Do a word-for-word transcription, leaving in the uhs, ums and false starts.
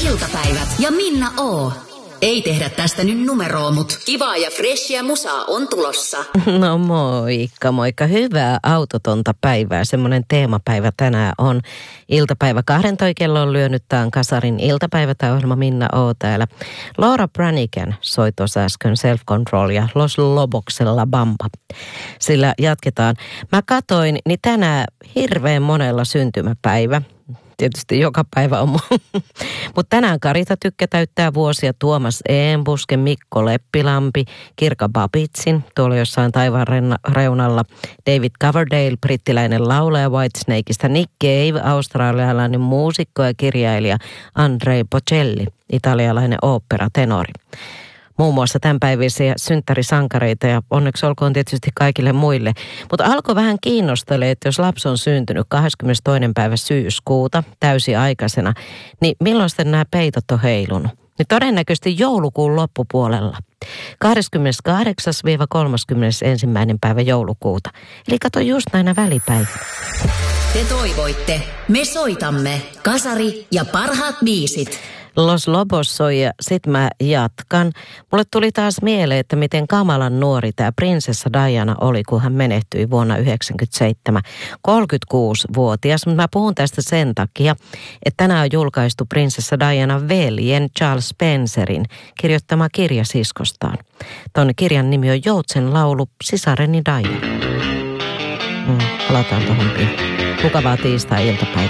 iltapäivät ja Minna O. Ei tehdä tästä nyt numeroa, mut kivaa ja freshia musaa on tulossa. No moikka, moikka. Hyvää autotonta päivää. Semmoinen teemapäivä tänään on. Iltapäivä kahdentoi kello on lyönyt. Tää on Kasarin iltapäivä. Tää ohjelma Minna O täällä. Laura Branigan soi tuossa äsken Self Control ja Los Loboksella Bamba. Sillä jatketaan. Mä katoin, niin tänään hirveän monella syntymäpäivä. Tietysti joka päivä on. Mutta tänään Karita Tykkä täyttää vuosia, Tuomas Eembuske, Mikko Leppilampi, Kirka Babitsin, tuolla jossain taivaan reunalla, David Coverdale, brittiläinen laulaja Whitesnakeista, Nick Cave, australialainen muusikko ja kirjailija Andrei Bocelli, italialainen oopperatenori. Muun muassa tämänpäiväisiä synttärisankareita ja onneksi olkoon tietysti kaikille muille. Mutta alkoi vähän kiinnostelee, että jos lapsi on syntynyt kahdeskymmenestoinen päivä syyskuuta täysiaikaisena, niin milloin sitten nämä peitot on heilunut? Niin todennäköisesti joulukuun loppupuolella. kahdeskymmeneskahdeksas kolmaskymmenesensimmäinen päivä joulukuuta. Eli kato just näinä välipäivinä. Te toivoitte, me soitamme. Kasari ja parhaat biisit. Los Lobos soi ja sit mä jatkan. Mulle tuli taas mieleen, että miten kamalan nuori tämä prinsessa Diana oli, kun hän menehtyi vuonna yhdeksänkymmentäseitsemän. kolmekymmentäkuusi-vuotias, mutta mä puhun tästä sen takia, että tänään on julkaistu prinsessa Dianan veljen Charles Spencerin kirjoittama kirja siskostaan. Ton kirjan nimi on Joutsen laulu Sisareni Diana. Mm, palataan tohon pian. Mukavaa tiistai-iltapäivää.